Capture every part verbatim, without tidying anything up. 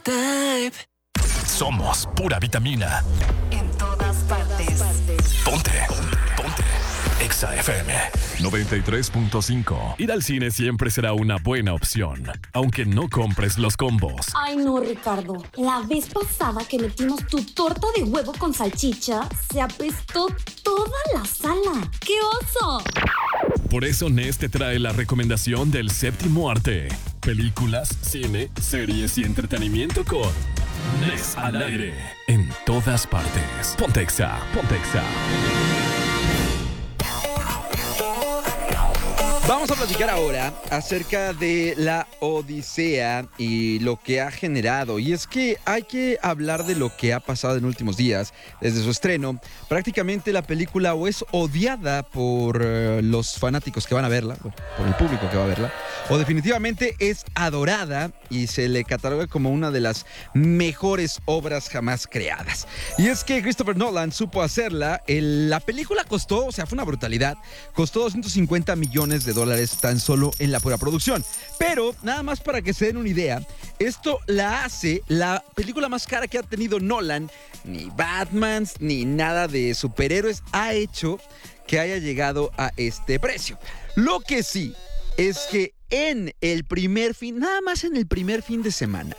type. Somos pura vitamina. En todas partes. Ponte. Ponte. Exa F M noventa y tres punto cinco. Ir al cine siempre será una buena opción, aunque no compres los combos. Ay, no, Ricardo. La vez pasada que metimos tu torta de huevo con salchicha, se apestó toda la sala. ¡Qué oso! Por eso Nes te trae la recomendación del séptimo arte. Películas, cine, series y entretenimiento con Nes al aire. En todas partes. Ponte Exa. Ponte Exa. Vamos a platicar ahora acerca de la Odisea y lo que ha generado. Y es que hay que hablar de lo que ha pasado en últimos días. Desde su estreno, prácticamente la película o es odiada por uh, los fanáticos que van a verla, bueno, por el público que va a verla, o definitivamente es adorada y se le cataloga como una de las mejores obras jamás creadas. Y es que Christopher Nolan supo hacerla. El, la película costó, o sea, fue una brutalidad, costó doscientos cincuenta millones de dólares tan solo en la pura producción. Pero, nada más para que se den una idea, esto la hace la película más cara que ha tenido Nolan. Ni Batman, ni nada de superhéroes ha hecho que haya llegado a este precio. Lo que sí es que en el primer fin, nada más en el primer fin de semana,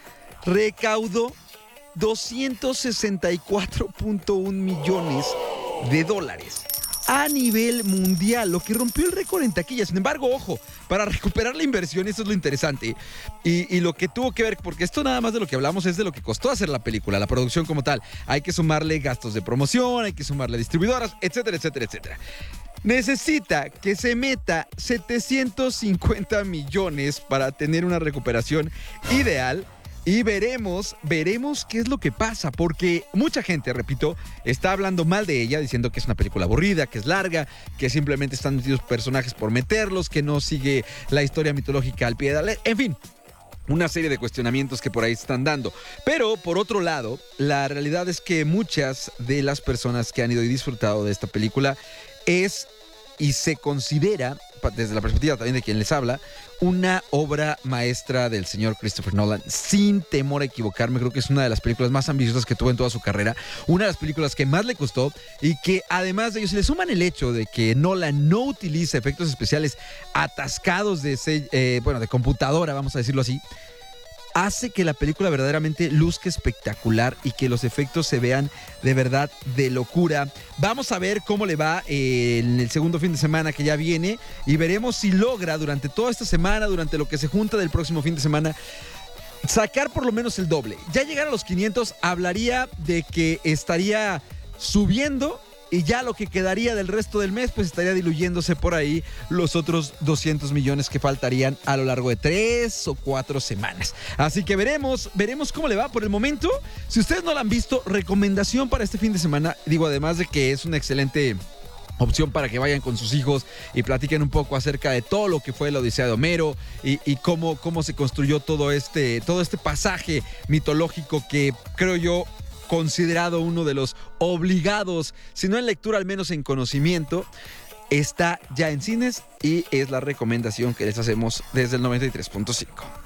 recaudó doscientos sesenta y cuatro punto uno millones de dólares a nivel mundial, lo que rompió el récord en taquilla. Sin embargo, ojo, para recuperar la inversión, eso es lo interesante, y, y lo que tuvo que ver, porque esto nada más de lo que hablamos es de lo que costó hacer la película, la producción como tal. Hay que sumarle gastos de promoción, hay que sumarle distribuidoras, etcétera, etcétera, etcétera. Necesita que se meta setecientos cincuenta millones para tener una recuperación ideal. Y veremos, veremos qué es lo que pasa, porque mucha gente, repito, está hablando mal de ella, diciendo que es una película aburrida, que es larga, que simplemente están metidos personajes por meterlos, que no sigue la historia mitológica al pie de la letra, en fin, una serie de cuestionamientos que por ahí están dando. Pero, por otro lado, la realidad es que muchas de las personas que han ido y disfrutado de esta película es y se considera, desde la perspectiva también de quien les habla, una obra maestra del señor Christopher Nolan. Sin temor a equivocarme, creo que es una de las películas más ambiciosas que tuvo en toda su carrera, una de las películas que más le costó, y que además de ello, si le suman el hecho de que Nolan no utiliza efectos especiales atascados de, eh, bueno, de computadora, vamos a decirlo así, hace que la película verdaderamente luzca espectacular y que los efectos se vean de verdad de locura. Vamos a ver cómo le va eh, en el segundo fin de semana que ya viene, y veremos si logra durante toda esta semana, durante lo que se junta del próximo fin de semana, sacar por lo menos el doble. Ya llegar a los quinientos hablaría de que estaría subiendo, y ya lo que quedaría del resto del mes, pues estaría diluyéndose por ahí los otros doscientos millones que faltarían a lo largo de tres o cuatro semanas. Así que veremos, veremos cómo le va. Por el momento, si ustedes no la han visto, recomendación para este fin de semana. Digo, además de que es una excelente opción para que vayan con sus hijos y platiquen un poco acerca de todo lo que fue la Odisea de Homero y, y cómo, cómo se construyó todo este, todo este pasaje mitológico que creo yo considerado uno de los obligados, si no en lectura, al menos en conocimiento. Está ya en cines y es la recomendación que les hacemos desde el noventa y tres punto cinco.